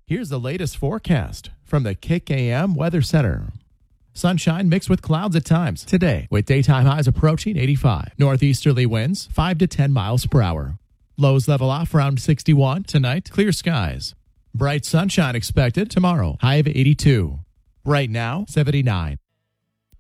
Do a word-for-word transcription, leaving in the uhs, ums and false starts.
Here's the latest forecast from the Kick A M Weather Center. Sunshine mixed with clouds at times today, with daytime highs approaching eighty-five. Northeasterly winds five to ten miles per hour. Lows level off around sixty-one. Tonight, clear skies. Bright sunshine expected tomorrow, high of eighty-two. Right now, seventy-nine.